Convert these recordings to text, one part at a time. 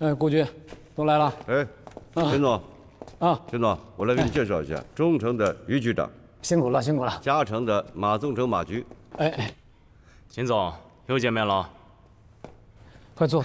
顾局，都来了。 哎，秦总， 啊， 秦总，我来给你介绍一下，中城的于局长， 辛苦了，辛苦了。 嘉诚的马宗成马局。 哎， 秦总又见面了。 快坐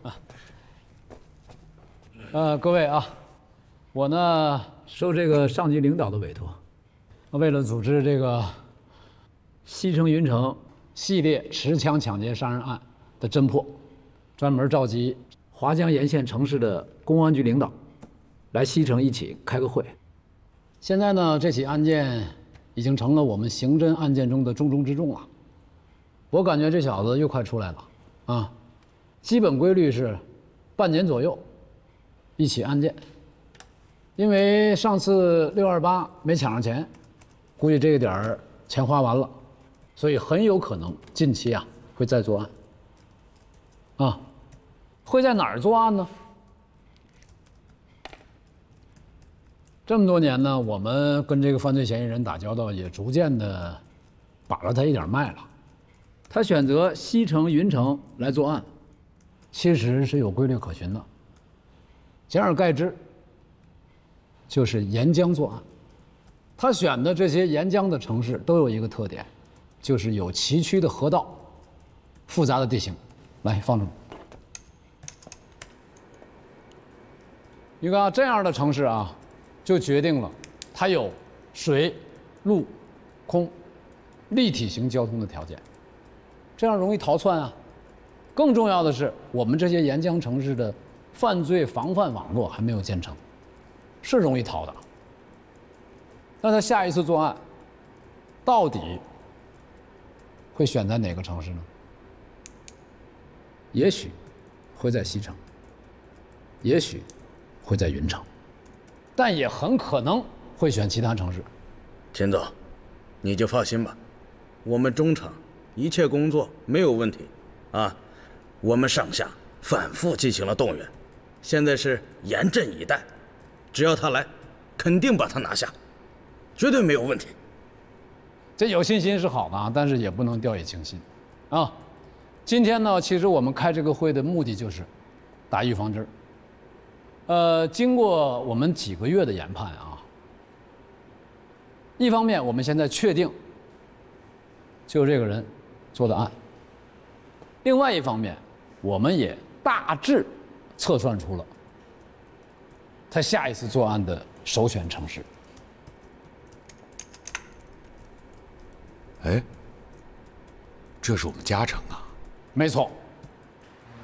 啊。各位啊，我呢受这个上级领导的委托，为了组织这个西城云城系列持枪抢劫杀人案的侦破，专门召集华江沿线城市的公安局领导来西城一起开个会。现在呢，这起案件已经成了我们刑侦案件中的重中之重了。我感觉这小子又快出来了啊！基本规律是半年左右一起案件。因为上次628没抢上钱，估计这个点儿钱花完了，所以很有可能近期啊会再作案。啊，会在哪儿作案呢？这么多年呢，我们跟这个犯罪嫌疑人打交道，也逐渐的把了他一点脉了。他选择西城、云城来作案，其实是有规律可循的。简而概之，就是沿江作案。他选的这些沿江的城市都有一个特点，就是有崎岖的河道、复杂的地形。来，放这。你看这样的城市啊，就决定了它有水、陆、空立体型交通的条件，这样容易逃窜啊。更重要的是，我们这些沿江城市的犯罪防范网络还没有建成，是容易逃的。那他下一次作案，到底会选在哪个城市呢？也许会在西城，也许会在云城，但也很可能会选其他城市。 秦总，你就放心吧，我们中城一切工作没有问题啊。我们上下反复进行了动员，现在是严阵以待，只要他来，肯定把他拿下，绝对没有问题。 这有信心是好的啊，但是也不能掉以轻心啊。今天呢，其实我们开这个会的目的就是打预防针。经过我们几个月的研判啊，一方面我们现在确定就这个人做的案，另外一方面我们也大致测算出了他下一次作案的首选城市。 哎，这是我们嘉诚啊。 没错。